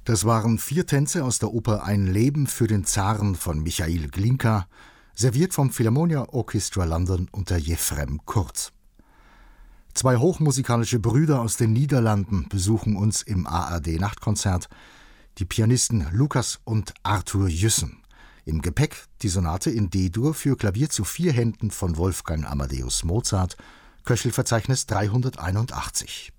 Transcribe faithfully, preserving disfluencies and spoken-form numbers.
Das waren vier Tänze aus der Oper Ein Leben für den Zaren von Michail Glinka, serviert vom Philharmonia Orchestra London unter Jefrem Kurt. Zwei hochmusikalische Brüder aus den Niederlanden besuchen uns im A R D-Nachtkonzert, die Pianisten Lukas und Arthur Jüssen. Im Gepäck die Sonate in D-Dur für Klavier zu vier Händen von Wolfgang Amadeus Mozart, Köchelverzeichnis dreihunderteinundachtzig.